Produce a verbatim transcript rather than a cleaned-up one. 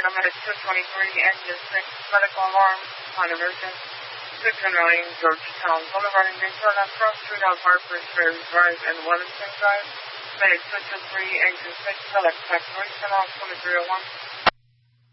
I'm at two twenty-three Engine six, medical alarm on emergency. six oh nine Georgetown Boulevard in Daytona, Cross Street on Harper's Ferry Drive and Wellington Drive. Medic two two three Engine six, select tax voice, and all twenty-three oh one.